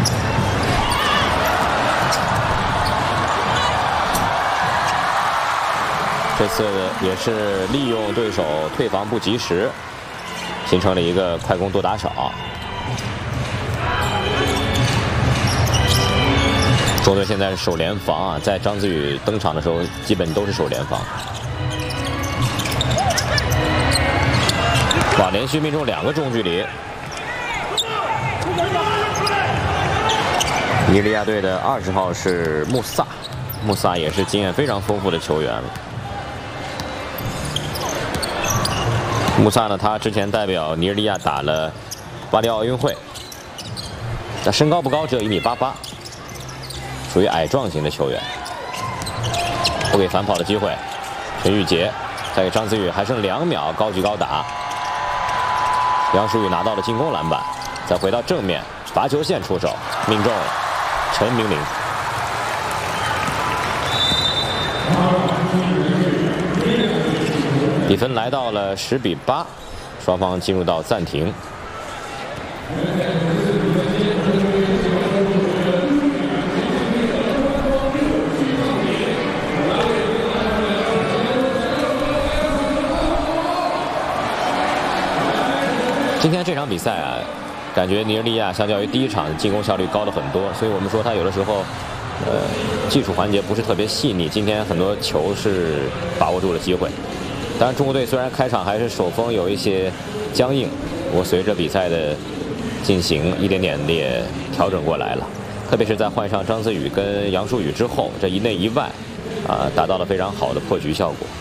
这次也是利用对手退防不及时，形成了一个快攻多打少。中队现在是守联防啊，在张子宇登场的时候，基本都是守联防。哇，连续命中2个中距离。尼日利亚队的20号是穆萨，穆萨也是经验非常丰富的球员了。穆萨呢，他之前代表尼日利亚打了巴黎奥运会，他身高不高，只有1.88米，属于矮壮型的球员。不给反跑的机会，陈玉杰再给张子宇，还剩2秒，高举高打。杨舒宇拿到了进攻篮板，再回到正面罚球线出手，命中陈明玲。比分来到了10比8，双方进入到暂停。今天这场比赛啊，感觉尼日利亚相较于第一场进攻效率高了很多，所以我们说他有的时候，技术环节不是特别细腻。今天很多球是把握住了机会。当然，中国队虽然开场还是手风有一些僵硬，不过随着比赛的进行，一点点的也调整过来了。特别是在换上张子宇跟杨舒宇之后，这一内一外，达到了非常好的破局效果。